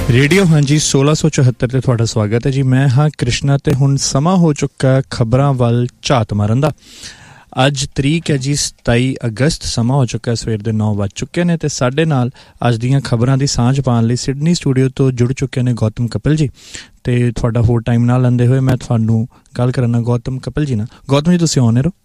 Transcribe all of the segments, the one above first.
Radio ਹਾਂਜੀ 1674 ਤੇ ਤੁਹਾਡਾ ਸਵਾਗਤ ਹੈ ਜੀ। ਮੈਂ ਹਾਂ ਕ੍ਰਿਸ਼ਨਾ ਤੇ ਹੁਣ ਸਮਾਂ ਹੋ ਚੁੱਕਾ ਖਬਰਾਂ ਵੱਲ ਝਾਤ ਮਾਰਨ ਦਾ। ਅੱਜ ਤਰੀਕ ਹੈ ਜੀ 27 ਅਗਸਤ। ਸਮਾਂ ਹੋ ਚੁੱਕਾ ਸਵੇਰ ਦੇ 9 ਵੱਜ ਚੁੱਕੇ ਨੇ ਤੇ ਸਾਡੇ ਨਾਲ ਅੱਜ ਦੀਆਂ ਖਬਰਾਂ ਦੀ ਸਾਂਝ ਪਾਉਣ ਲਈ ਸਿਡਨੀ ਸਟੂਡੀਓ ਤੋਂ ਜੁੜ ਚੁੱਕੇ ਨੇ ਗੌਤਮ ਕਪਿਲ ਜੀ। ਤੇ ਤੁਹਾਡਾ ਹੋਰ ਟਾਈਮ ਨਾ ਲੈਂਦੇ ਹੋਏ ਮੈਂ ਤੁਹਾਨੂੰ ਗੱਲ ਕਰਨਾ ਗੌਤਮ ਕਪਿਲ ਜੀ ਨਾਲ। ਗੌਤਮ ਜੀ ਤੁਸੀਂ ਆਉਣੇ ਰਹੋ।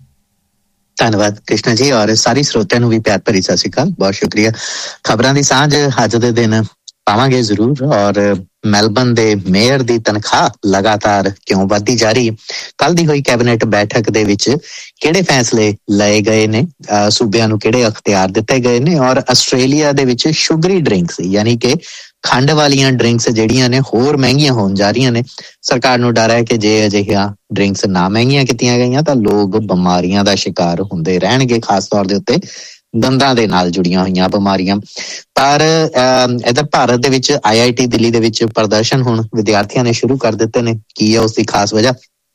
ਧੰਨਵਾਦ ਕ੍ਰਿਸ਼ਨਾ ਜੀ ਔਰ ਸਾਰੇ ਸਰੋਤਿਆਂ ਨੂੰ ਵੀ ਪਿਆਰ ਭਰੀ ਸਤਿ ਸ਼੍ਰੀ ਅਕਾਲ। ਬਹੁਤ ਸ਼ੁਕਰੀਆ। ਖਬਰਾਂ ਦੀ ਸਾਂਝ ਅੱਜ ਦੇ ਦਿਨ ਪਾਵਾਂਗੇ ਜ਼ਰੂਰ। ਔਰ ਮੈਲਬਨ ਦੇ ਮੇਅਰ ਦੀ ਤਨਖਾਹ ਲਗਾਤਾਰ ਕਿਉਂ ਵੱਧਦੀ ਜਾ ਰਹੀ ਹੈ, ਕੱਲ ਦੀ ਹੋਈ ਕੈਬਨਿਟ ਬੈਠਕ ਦੇ ਵਿੱਚ ਕਿਹੜੇ ਫੈਸਲੇ ਲਏ ਗਏ ਨੇ, ਸੂਬਿਆਂ ਨੂੰ ਕਿਹੜੇ ਅਖਤਿਆਰ ਦਿੱਤੇ ਗਏ ਨੇ, ਔਰ ਆਸਟ੍ਰੇਲੀਆ ਦੇ ਵਿੱਚ ਸ਼ੂਗਰੀ ਡਰਿੰਕਸ ਯਾਨੀ ਕਿ ਖੰਡ ਵਾਲੀਆਂ ਡਰਿੰਕਸ ਜਿਹੜੀਆਂ ਨੇ ਹੋਰ ਮਹਿੰਗੀਆਂ ਹੋਣ ਜਾ ਰਹੀਆਂ ਨੇ। ਸਰਕਾਰ ਨੂੰ ਡਰ ਹੈ ਕਿ ਜੇ ਅਜਿਹੀਆਂ ਡਰਿੰਕਸ ਨਾ ਮਹਿੰਗੀਆਂ ਕੀਤੀਆਂ ਗਈਆਂ ਤਾਂ ਲੋਕ ਬਿਮਾਰੀਆਂ ਦਾ ਸ਼ਿਕਾਰ ਹੁੰਦੇ ਰਹਿਣਗੇ, ਖਾਸ ਤੌਰ ਦੇ ਉੱਤੇ ਦੰਦਾਂ ਦੇ ਨਾਲ ਜੁੜੀਆਂ ਹੋਈਆਂ ਬਿਮਾਰੀਆਂ। ਪਰ ਇੱਧਰ ਭਾਰਤ ਦੇ ਵਿੱਚ IIT ਦਿੱਲੀ ਦੇ ਵਿੱਚ ਪ੍ਰਦਰਸ਼ਨ ਹੁਣ ਵਿਦਿਆਰਥੀਆਂ ਨੇ ਸ਼ੁਰੂ ਕਰ ਦਿੱਤੇ ਨੇ। ਕੀ ਹੈ ਉਸਦੀ ਖਾਸ ਵਜ੍ਹਾ,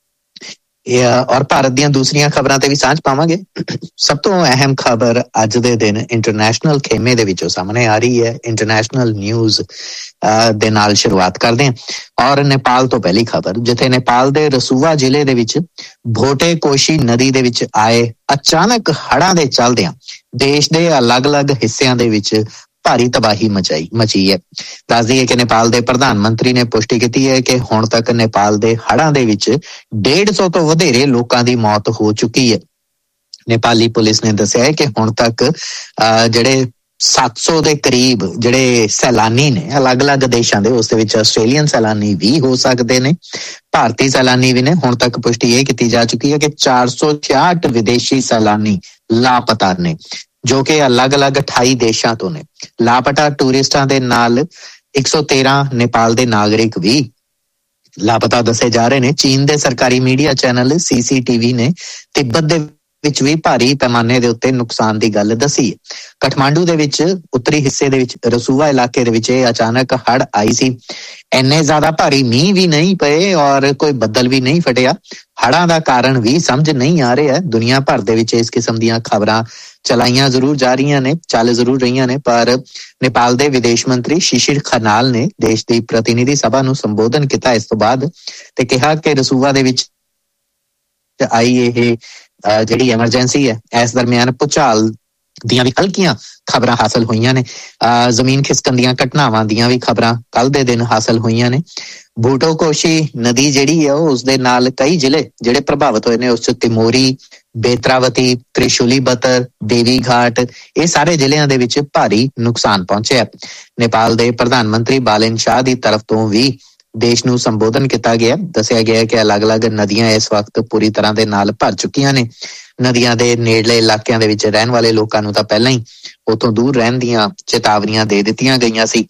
ਔਰ ਭਾਰਤ ਦੀਆਂ ਦੂਸਰੀਆਂ ਖਬਰਾਂ ਤੇ ਵੀ ਸਾਂਝ ਪਾਵਾਂਗੇ। ਸਭ ਤੋਂ ਅਹਿਮ ਖਬਰ ਅੱਜ ਦੇ ਦਿਨ ਇੰਟਰਨੈਸ਼ਨਲ ਖੇਮੇ ਦੇ ਵਿੱਚੋਂ ਸਾਹਮਣੇ ਆ ਰਹੀ ਹੈ। ਇੰਟਰਨੈਸ਼ਨਲ ਨਿਊਜ਼ ਦੇ ਨਾਲ ਸ਼ੁਰੂਆਤ ਕਰਦੇ ਹਾਂ ਔਰ ਨੇਪਾਲ ਤੋਂ ਪਹਿਲੀ ਖਬਰ, ਜਿੱਥੇ ਨੇਪਾਲ ਦੇ ਰਸੂਆ ਜ਼ਿਲ੍ਹੇ ਦੇ ਵਿੱਚ ਭੋਟੇ ਕੋਸ਼ੀ ਨਦੀ ਦੇ ਵਿੱਚ ਆਏ ਅਚਾਨਕ ਹੜ੍ਹਾਂ ਦੇ ਚੱਲਦਿਆਂ ਦੇਸ਼ ਦੇ ਅਲੱਗ-ਅਲੱਗ ਹਿੱਸਿਆਂ ਦੇ ਵਿੱਚ ਭਾਰੀ ਤਬਾਹੀ ਮਚੀ ਹੈ। ਦੱਸ ਦਈਏ ਕਿ ਨੇਪਾਲ ਦੇ ਪ੍ਰਧਾਨ ਮੰਤਰੀ ਨੇ ਪੁਸ਼ਟੀ ਕੀਤੀ ਹੈ ਕਿ ਹੁਣ ਤੱਕ ਨੇਪਾਲ ਦੇ ਹੜ੍ਹਾਂ ਦੇ ਵਿੱਚ 150 ਤੋਂ ਵਧੇਰੇ ਲੋਕਾਂ ਦੀ ਮੌਤ ਹੋ ਚੁੱਕੀ ਹੈ। ਨੇਪਾਲੀ ਪੁਲਿਸ ਨੇ ਦੱਸਿਆ ਹੈ ਕਿ ਹੁਣ ਤੱਕ ਜਿਹੜੇ 700 ਦੇ ਕਰੀਬ ਜਿਹੜੇ ਸੈਲਾਨੀ ਨੇ ਅਲੱਗ-ਅਲੱਗ ਦੇਸ਼ਾਂ ਦੇ, ਉਸ ਦੇ ਵਿੱਚ ਆਸਟ੍ਰੇਲੀਅਨ ਸੈਲਾਨੀ ਵੀ ਹੋ ਸਕਦੇ ਨੇ, ਭਾਰਤੀ ਸੈਲਾਨੀ ਵੀ ਨੇ। ਹੁਣ ਤੱਕ ਪੁਸ਼ਟੀ ਇਹ ਕੀਤੀ ਜਾ ਚੁੱਕੀ ਹੈ ਕਿ 466 ਵਿਦੇਸ਼ੀ ਸੈਲਾਨੀ ਲਾਪਤਾ ਨੇ, ਜੋ ਕਿ ਅਲੱਗ-ਅਲੱਗ 28 ਦੇਸ਼ਾਂ ਤੋਂ ਨੇ। ਲਾਪਤਾ ਟੂਰਿਸਟਾਂ ਦੇ ਨਾਲ 113 ਨੇਪਾਲ ਦੇ ਨਾਗਰਿਕ ਵੀ ਲਾਪਤਾ ਦੱਸੇ ਜਾ ਰਹੇ ਨੇ। ਚੀਨ ਦੇ ਸਰਕਾਰੀ ਮੀਡੀਆ ਚੈਨਲ CCTV ਨੇ ਤਿੱਬਤ ਦੇ ਵਿੱਚ ਵੀ ਭਾਰੀ ਪੈਮਾਨੇ ਦੇ ਉੱਤੇ ਨੁਕਸਾਨ ਦੀ ਗੱਲ ਦੱਸੀ ਹੈ। ਕਠਮਾਂਡੂ ਦੇ ਵਿੱਚ ਉੱਤਰੀ ਹਿੱਸੇ ਦੇ ਵਿੱਚ ਰਸੂਆ ਇਲਾਕੇ ਦੇ ਵਿੱਚ ਇਹ ਅਚਾਨਕ ਹੜ੍ਹ ਆਈ ਸੀ। ਇੰਨੇ ਜ਼ਿਆਦਾ ਭਾਰੀ ਮੀਂਹ ਵੀ ਨਹੀਂ ਪਏ ਔਰ ਕੋਈ ਬੱਦਲ ਵੀ ਨਹੀਂ ਫਟਿਆ। ਹੜ੍ਹਾਂ ਦਾ ਕਾਰਨ ਵੀ ਸਮਝ ਨਹੀਂ ਆ ਰਿਹਾ। ਦੁਨੀਆ ਭਰ ਦੇ ਵਿੱਚ ਇਸ ਕਿਸਮ ਦੀਆਂ ਖਬਰਾਂ ਚਲਾਈਆਂ ਜ਼ਰੂਰ ਜਾ ਰਹੀਆਂ ਨੇ, ਚੱਲ ਜ਼ਰੂਰ ਰਹੀਆਂ ਨੇ, ਪਰ ਨੇਪਾਲ ਦੇ ਵਿਦੇਸ਼ ਮੰਤਰੀ ਸ਼ਿਸ਼ਿਰ ਖਨਾਲ ਨੇ ਦੇਸ਼ ਦੀ ਪ੍ਰਤੀਨਿਧੀ ਸਭਾ ਨੂੰ ਸੰਬੋਧਨ ਕੀਤਾ ਇਸ ਤੋਂ ਬਾਅਦ ਤੇ ਕਿਹਾ ਕਿ ਰਸੂਆ ਦੇ ਵਿੱਚ ਆਈ ਇਹ ਜਿਹੜੀ ਐਮਰਜੈਂਸੀ ਹੈ, ਇਸ ਦਰਮਿਆਨ ਭੂਚਾਲ ਦੀਆਂ ਵੀ ਹਲਕੀਆਂ ਖਬਰਾਂ ਹਾਸਲ ਹੋਈਆਂ ਨੇ। ਜ਼ਮੀਨ ਖਿਸਕਣ ਦੀਆਂ ਘਟਨਾਵਾਂ ਦੀਆਂ ਵੀ ਖਬਰਾਂ ਕੱਲ ਦੇ ਦਿਨ ਹਾਸਲ ਹੋਈਆਂ ਨੇ। ਭੂਟੋ ਕੋਸ਼ੀ ਨਦੀ ਜਿਹੜੀ ਹੈ ਉਸ ਦੇ ਨਾਲ ਕਈ ਜ਼ਿਲ੍ਹੇ ਜਿਹੜੇ ਪ੍ਰਭਾਵਿਤ ਹੋਏ ਨੇ, ਉਸ 'ਚ ਤਿਮੋਰੀ, ਬੇਤਰਾਵਤੀ, ਤ੍ਰਿਸ਼ੂਲੀ ਬਤਰ, ਦੇਵੀ ਘਾਟ, ਇਹ ਸਾਰੇ ਜ਼ਿਲ੍ਹਿਆਂ ਦੇ ਵਿੱਚ ਭਾਰੀ ਨੁਕਸਾਨ ਪਹੁੰਚਿਆ। ਨੇਪਾਲ ਦੇ ਪ੍ਰਧਾਨ ਮੰਤਰੀ ਬਾਲੇਨ ਸ਼ਾਹ ਦੀ ਤਰਫ ਤੋਂ ਵੀ ਦੇਸ਼ ਨੂੰ ਸੰਬੋਧਨ ਕੀਤਾ ਗਿਆ। ਦੱਸਿਆ ਗਿਆ ਕਿ ਅਲੱਗ-ਅਲੱਗ ਨਦੀਆਂ ਇਸ ਵਕਤ ਪੂਰੀ ਤਰ੍ਹਾਂ ਦੇ ਨਾਲ ਭਰ ਚੁੱਕੀਆਂ ਨੇ। ਨਦੀਆਂ ਦੇ ਨੇੜਲੇ ਇਲਾਕਿਆਂ ਦੇ ਵਿੱਚ ਰਹਿਣ ਵਾਲੇ ਲੋਕਾਂ ਨੂੰ ਤਾਂ ਪਹਿਲਾਂ ਹੀ ਉੱਥੋਂ ਦੂਰ ਰਹਿਣ ਦੀਆਂ ਚੇਤਾਵਨੀਆਂ ਦੇ ਦਿੱਤੀਆਂ ਗਈਆਂ ਸੀ।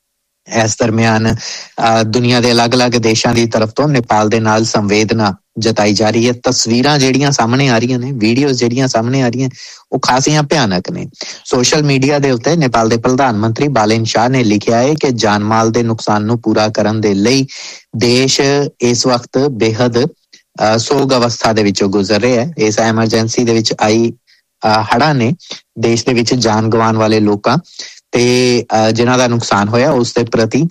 ਇਸ ਦਰਮਿਆਨ ਦੁਨੀਆ ਦੇ ਅਲੱਗ-ਅਲੱਗ ਦੇਸ਼ਾਂ ਦੀ ਤਰਫ ਤੋਂ ਨੇਪਾਲ ਦੇ ਨਾਲ ਸੰਵੇਦਨਾ ਜਤਾਈ ਜਾ ਰਹੀ ਹੈ। ਤਸਵੀਰਾਂ ਜਿਹੜੀਆਂ ਸਾਹਮਣੇ ਆ ਰਹੀਆਂ ਨੇ, ਵੀਡੀਓਜ਼ ਜਿਹੜੀਆਂ ਸਾਹਮਣੇ ਆ ਰਹੀਆਂ, ਉਹ ਖਾਸੀਆਂ ਭਿਆਨਕ ਨੇ। ਸੋਸ਼ਲ ਮੀਡੀਆ ਦੇ ਉੱਤੇ ਨੇਪਾਲ ਦੇ ਪ੍ਰਧਾਨ ਮੰਤਰੀ ਬਾਲੇਨ ਸ਼ਾਹ ਨੇ ਲਿਖਿਆ ਹੈ ਕਿ ਜਾਨ ਮਾਲ ਦੇ ਨੁਕਸਾਨ ਨੂੰ ਪੂਰਾ ਕਰਨ ਦੇ ਲਈ ਦੇਸ਼ ਇਸ ਵਕਤ ਬੇਹੱਦ ਸੋਗ ਅਵਸਥਾ ਦੇ ਵਿੱਚੋਂ ਗੁਜ਼ਰ ਰਿਹਾ ਹੈ। ਇਸ ਐਮਰਜੈਂਸੀ ਦੇ ਵਿੱਚ ਆਈ ਹੜ੍ਹਾਂ ਨੇ ਦੇਸ਼ ਦੇ ਵਿੱਚ ਜਾਨ ਗਵਾਉਣ ਵਾਲੇ ਲੋਕਾਂ ਤੇ ਜਿਨ੍ਹਾਂ ਦਾ ਨੁਕਸਾਨ ਹੋਇਆ ਉਸ ਦੇ ਪ੍ਰਤੀ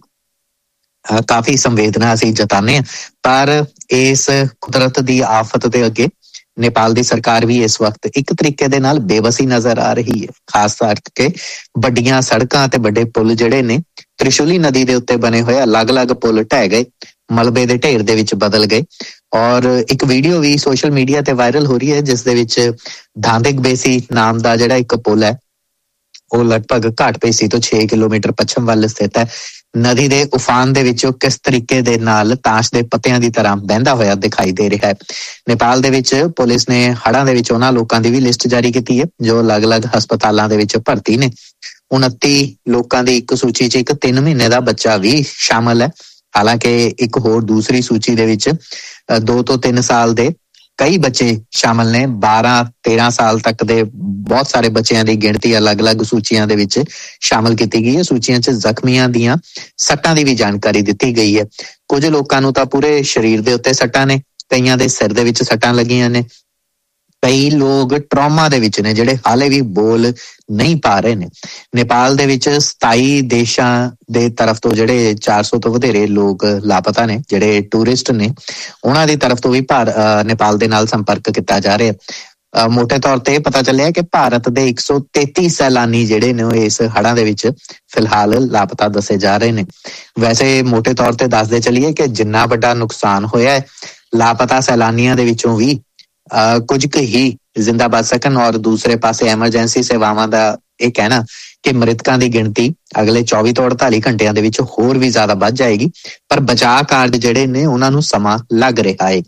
ਕਾਫੀ ਸੰਵੇਦਨਾ ਅਸੀਂ ਜਤਾਉਂਦੇ ਹਾਂ। ਪਰ ਇਸ ਕੁਦਰਤ ਦੀ ਆਫਤ ਦੇ ਅੱਗੇ ਨੇਪਾਲ ਦੀ ਸਰਕਾਰ ਵੀ ਇਸ ਵਕਤ ਇੱਕ ਤਰੀਕੇ ਦੇ ਨਾਲ ਬੇਬਸੀ ਨਜ਼ਰ ਆ ਰਹੀ ਹੈ। ਖਾਸ ਕਰਕੇ ਵੱਡੀਆਂ ਸੜਕਾਂ ਤੇ ਵੱਡੇ ਪੁਲ ਜਿਹੜੇ ਨੇ, ਤ੍ਰਿਸ਼ੂਲੀ ਨਦੀ ਦੇ ਉੱਤੇ ਬਣੇ ਹੋਏ ਅਲੱਗ-ਅਲੱਗ ਪੁਲ ਢਹਿ ਗਏ, ਮਲਬੇ ਦੇ ਢੇਰ ਦੇ ਵਿੱਚ ਬਦਲ ਗਏ। ਔਰ ਇੱਕ ਵੀਡੀਓ ਵੀ ਸੋਸ਼ਲ ਮੀਡੀਆ ਤੇ ਵਾਇਰਲ ਹੋ ਰਹੀ ਹੈ ਜਿਸ ਦੇ ਵਿੱਚ ਧਾਂਦਿਕ ਬੇਸੀ ਨਾਮ ਦਾ ਜਿਹੜਾ ਇੱਕ ਪੁਲ ਹੈ, ਉਹ ਲਗਭਗ ਘਾਟ ਪੇਸੀ ਤੋਂ 6 ਕਿਲੋਮੀਟਰ ਪੱਛਮ ਵੱਲ ਸਥਿਤ ਹੈ। ਨਦੀ ਦੇ ਉਫਾਨ ਦੇ ਵਿੱਚੋਂ ਕਿਸ ਤਰੀਕੇ ਦੇ ਨਾਲ ਤਾਸ਼ ਦੇ ਪੱਤਿਆਂ ਦੀ ਤਰ੍ਹਾਂ ਬਹਿੰਦਾ ਹੋਇਆ ਦਿਖਾਈ ਦੇ ਰਿਹਾ ਹੈ। ਨੇਪਾਲ ਦੇ ਵਿੱਚ ਪੁਲਿਸ ਨੇ ਹੜ੍ਹਾਂ ਦੇ ਵਿੱਚ ਉਹਨਾਂ ਲੋਕਾਂ ਦੀ ਵੀ ਲਿਸਟ ਜਾਰੀ ਕੀਤੀ ਹੈ ਜੋ ਅਲੱਗ-ਅਲੱਗ ਹਸਪਤਾਲਾਂ ਦੇ ਵਿੱਚ ਭਰਤੀ ਨੇ। 29 ਲੋਕਾਂ ਦੀ ਇੱਕ ਸੂਚੀ 'ਚ ਇੱਕ 3 ਮਹੀਨੇ ਦਾ ਬੱਚਾ ਵੀ ਸ਼ਾਮਲ ਹੈ। ਹਾਲਾਂਕਿ ਇੱਕ ਹੋਰ ਦੂਸਰੀ ਸੂਚੀ ਦੇ ਵਿੱਚ 2 ਤੋਂ 3 ਸਾਲ ਦੇ ਕਈ ਬੱਚੇ ਸ਼ਾਮਲ ਨੇ। 12-13 ਸਾਲ ਤੱਕ ਦੇ ਬਹੁਤ ਸਾਰੇ ਬੱਚਿਆਂ ਦੀ ਗਿਣਤੀ ਅਲੱਗ-ਅਲੱਗ ਸੂਚੀਆਂ ਦੇ ਵਿੱਚ ਸ਼ਾਮਲ ਕੀਤੀ ਗਈ ਹੈ। ਸੂਚੀਆਂ 'ਚ ਜ਼ਖਮੀਆਂ ਦੀਆਂ ਸੱਟਾਂ ਦੀ ਵੀ ਜਾਣਕਾਰੀ ਦਿੱਤੀ ਗਈ ਹੈ। ਕੁਝ ਲੋਕਾਂ ਨੂੰ ਤਾਂ ਪੂਰੇ ਸਰੀਰ ਦੇ ਉੱਤੇ ਸੱਟਾਂ ਨੇ, ਕਈਆਂ ਦੇ ਸਿਰ ਦੇ ਵਿੱਚ ਸੱਟਾਂ ਲੱਗੀਆਂ ਨੇ, ਕਈ ਲੋਕ ਟਰਾਮਾ ਦੇ ਵਿੱਚ ਨੇ ਜਿਹੜੇ ਹਾਲੇ ਵੀ ਬੋਲ ਨਹੀਂ ਪਾ ਰਹੇ ਨੇ। ਨੇਪਾਲ ਦੇ ਵਿੱਚ 27 ਦੇਸ਼ਾਂ ਦੇ ਤਰਫ ਤੋਂ ਜਿਹੜੇ 400 ਤੋਂ ਵਧੇਰੇ ਲੋਕ ਲਾਪਤਾ ਨੇ, ਜਿਹੜੇ ਟੂਰਿਸਟ ਨੇ, ਉਹਨਾਂ ਦੀ ਤਰਫ ਤੋਂ ਵੀ ਨੇਪਾਲ ਦੇ ਨਾਲ ਸੰਪਰਕ ਕੀਤਾ ਜਾ ਰਿਹਾ। ਮੋਟੇ ਤੌਰ ਤੇ ਪਤਾ ਚੱਲਿਆ ਕਿ ਭਾਰਤ ਦੇ 133 ਸੈਲਾਨੀ ਜਿਹੜੇ ਨੇ ਉਹ ਇਸ ਹੜ੍ਹਾਂ ਦੇ ਵਿੱਚ ਫਿਲਹਾਲ ਲਾਪਤਾ ਦੱਸੇ ਜਾ ਰਹੇ ਨੇ। ਵੈਸੇ ਮੋਟੇ ਤੌਰ ਤੇ ਦੱਸਦੇ ਚੱਲੀਏ ਕਿ ਜਿੰਨਾ ਵੱਡਾ ਨੁਕਸਾਨ ਹੋਇਆ ਹੈ, ਲਾਪਤਾ ਸੈਲਾਨੀਆਂ ਦੇ ਵਿੱਚੋਂ ਵੀ ਕੁਝ ਕੁ ਹੀ ਜ਼ਿੰਦਾ ਬਚ ਸਕਣ। ਔਰ ਦੂਸਰੇ ਪਾਸੇ ਐਮਰਜੈਂਸੀ ਸੇਵਾਵਾਂ ਦਾ ਇਹ ਕਹਿਣਾ ਕਿ ਮ੍ਰਿਤਕਾਂ ਦੀ ਗਿਣਤੀ ਅਗਲੇ 24 ਤੋਂ 48 ਘੰਟਿਆਂ ਦੇ ਵਿੱਚ ਹੋਰ ਵੀ ਜ਼ਿਆਦਾ ਵੱਧ ਜਾਏਗੀ, ਪਰ ਬਚਾਅ ਕਾਰਜ ਜਿਹੜੇ ਨੇ ਉਹਨਾਂ ਨੂੰ ਸਮਾਂ ਲੱਗ ਰਿਹਾ ਹੈ।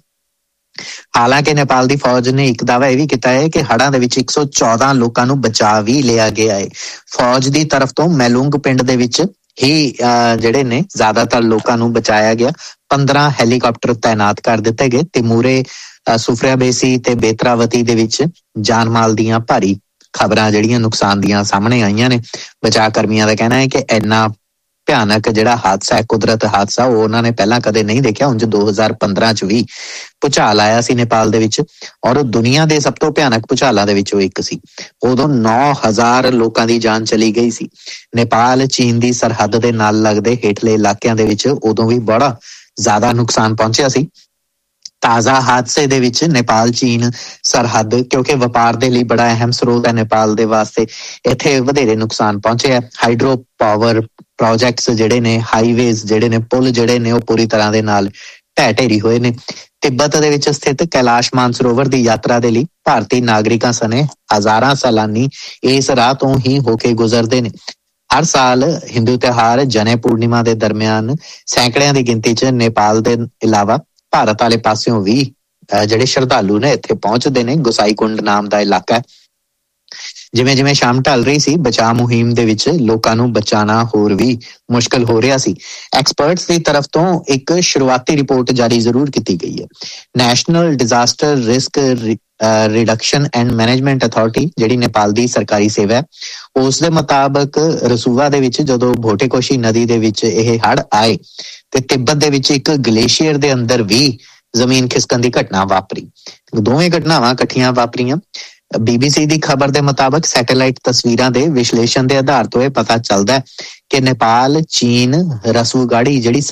ਹਾਲਾਂਕਿ ਨੇਪਾਲ ਦੀ ਫੌਜ ਨੇ ਇੱਕ ਦਾਅਵਾ ਇਹ ਵੀ ਕੀਤਾ ਹੈ ਕਿ ਹੜ੍ਹਾਂ ਦੇ ਵਿੱਚ 114 ਲੋਕਾਂ ਨੂੰ ਬਚਾ ਵੀ ਲਿਆ ਗਿਆ ਹੈ। ਫੌਜ ਦੀ ਤਰਫ ਤੋਂ ਮੈਲੁੰਗ ਪਿੰਡ ਦੇ ਵਿੱਚ ਹੀ ਜਿਹੜੇ ਨੇ ਜ਼ਿਆਦਾਤਰ ਲੋਕਾਂ ਨੂੰ ਬਚਾਇਆ ਗਿਆ। 15 ਹੈਲੀਕਾਪਟਰ ਤਾਇਨਾਤ ਕਰ ਦਿੱਤੇ ਗਏ ਤੇ ਮੂਰੇ ਸੁਫਰਿਆਬੇਸੀ ਤੇ ਬੇਤਰਾਵਤੀ ਦੇ ਵਿੱਚ ਜਾਨ ਮਾਲ ਦੀਆਂ ਭਾਰੀ ਖਬਰਾਂ ਜਿਹੜੀਆਂ ਨੁਕਸਾਨ ਦੀਆਂ ਸਾਹਮਣੇ ਆਈਆਂ ਨੇ। ਬਚਾਅ ਕਰਮੀਆਂ ਦਾ ਕਹਿਣਾ ਹੈ ਕਿ ਇੰਨਾ ਭਿਆਨਕ ਜਿਹੜਾ ਹਾਦਸਾ ਹੈ, ਕੁਦਰਤ ਹਾਦਸਾ, ਉਹ ਉਹਨਾਂ ਨੇ ਪਹਿਲਾਂ ਕਦੇ ਨਹੀਂ ਦੇਖਿਆ। ਉਂਝ 2015 ਚ ਵੀ ਭੂਚਾਲ ਆਇਆ ਸੀ ਨੇਪਾਲ ਦੇ ਵਿੱਚ, ਔਰ ਦੁਨੀਆ ਦੇ ਸਭ ਤੋਂ ਭਿਆਨਕ ਭੂਚਾਲਾਂ ਦੇ ਵਿੱਚੋਂ ਇੱਕ ਸੀ। ਉਦੋਂ 9000 ਲੋਕਾਂ ਦੀ ਜਾਨ ਚਲੀ ਗਈ ਸੀ। ਨੇਪਾਲ ਚੀਨ ਦੀ ਸਰਹੱਦ ਦੇ ਨਾਲ ਲੱਗਦੇ ਹੇਠਲੇ ਇਲਾਕਿਆਂ ਦੇ ਵਿੱਚ ਉਦੋਂ ਵੀ ਬੜਾ ਜ਼ਿਆਦਾ ਨੁਕਸਾਨ ਪਹੁੰਚਿਆ ਸੀ। ਤਾਜ਼ਾ ਹਾਦਸੇ ਦੇ ਵਿੱਚ ਨੇਪਾਲ ਚੀਨ ਸਰਹੱਦ, ਕਿਉਂਕਿ ਵਪਾਰ ਦੇ ਲਈ ਬੜਾ ਅਹਿਮ ਸਰੋਤ ਹੈ ਨੇਪਾਲ ਦੇ ਵਾਸਤੇ, ਇੱਥੇ ਵਧੇਰੇ ਨੁਕਸਾਨ ਪਹੁੰਚਿਆ। ਹਾਈਡਰੋ ਪਾਵਰ ਪ੍ਰੋਜੈਕਟਸ ਜਿਹੜੇ ਨੇ, ਹਾਈਵੇਜ਼ ਜਿਹੜੇ ਨੇ, ਪੁਲ ਜਿਹੜੇ ਨੇ, ਉਹ ਪੂਰੀ ਤਰ੍ਹਾਂ ਦੇ ਨਾਲ ਢਹਿ ਢੇਰੀ ਹੋਏ ਨੇ। ਤਿੱਬਤ ਦੇ ਵਿੱਚ ਸਥਿਤ ਕੈਲਾਸ਼ ਮਾਨਸਰੋਵਰ ਦੀ ਯਾਤਰਾ ਦੇ ਲਈ ਭਾਰਤੀ ਨਾਗਰਿਕਾਂ ਸਣੇ ਹਜ਼ਾਰਾਂ ਸੈਲਾਨੀ ਇਸ ਰਾਹ ਤੋਂ ਹੀ ਹੋ ਕੇ ਗੁਜ਼ਰਦੇ ਨੇ। ਹਰ ਸਾਲ ਹਿੰਦੂ ਤਿਉਹਾਰ ਜਨੇ ਪੂਰਨਿਮਾ ਦੇ ਦਰਮਿਆਨ ਸੈਂਕੜਿਆਂ ਦੀ ਗਿਣਤੀ 'ਚ ਨੇਪਾਲ ਦੇ ਇਲਾਵਾ ਭਾਰਤ ਵਾਲੇ ਪਾਸਿਓਂ ਵੀ ਜਿਹੜੇ ਸ਼ਰਧਾਲੂ ਨੇ ਇੱਥੇ ਪਹੁੰਚਦੇ ਨੇ। ਗੁਸਾਈ ਕੁੰਡ ਨਾਮ ਦਾ ਇਲਾਕਾ ਹੈ। ਜਿਵੇਂ ਜਿਵੇਂ ਸ਼ਾਮ ਢਲ ਰਹੀ ਸੀ, ਬਚਾਅ ਮੁਹਿੰਮ ਦੇ ਵਿੱਚ ਲੋਕਾਂ ਨੂੰ ਬਚਾਉਣਾ ਹੋਰ ਵੀ ਮੁਸ਼ਕਲ ਹੋ ਰਿਹਾ ਸੀ। ਐਕਸਪਰਟਸ ਦੀ ਤਰਫ ਤੋਂ ਇੱਕ ਸ਼ੁਰੂਆਤੀ ਰਿਪੋਰਟ ਜਾਰੀ ਜ਼ਰੂਰ ਕੀਤੀ ਗਈ ਹੈ। National disaster risk reduction and management authority, ਜਿਹੜੀ ਨੇਪਾਲ ਦੀ ਸਰਕਾਰੀ ਸੇਵਾ ਹੈ, ਉਸ ਦੇ ਮੁਤਾਬਕ ਰਸੂਵਾ ਦੇ ਵਿੱਚ ਜਦੋਂ ਭੋਟੇਕੋਸ਼ੀ ਨਦੀ ਦੇ ਵਿੱਚ ਇਹ ਹੜ੍ਹ ਆਏ ਤੇ ਤਿੱਬਤ ਦੇ ਵਿੱਚ ਇੱਕ ਗਲੇਸ਼ੀਅਰ ਦੇ ਅੰਦਰ ਵੀ ਜ਼ਮੀਨ ਖਿਸਕਣ ਦੀ ਘਟਨਾ ਵਾਪਰੀ। ਦੋਵੇਂ ਘਟਨਾਵਾਂ ਇਕੱਠੀਆਂ ਵਾਪਰੀਆਂ। BBC ਦੀ ਖਬਰ ਦੇ ਮੁਤਾਬਕ ਸੈਟੇਲਾਈਟ ਤਸਵੀਰਾਂ ਦੇ ਵਿਸ਼ਲੇਸ਼ਣ ਦੇ ਆਧਾਰ ਤੋਂ ਇਹ ਪਤਾ ਚੱਲਦਾ ਹੈ ਕਿ ਨੇਪਾਲ ਚੀਨ ਰਸੂਗਾੜੀ ਜਿਹੜੀ